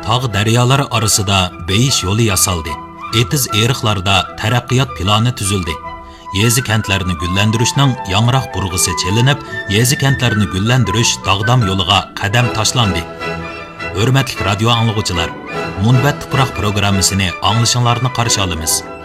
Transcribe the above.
tog' daryolar orasida beyish yo'li yasaldi. Etiz eriqlarda taraqqiyot plani tuzildi. Yezi kentlerini güllendirishning yangroq burg'isi chelinib, yezi kentlerini güllendirish dog'dam yo'liga qadam tashlandi. Hurmatli radio anglovchilar, Munbat tuproq programmasini anglashinglarni qarshi olamiz.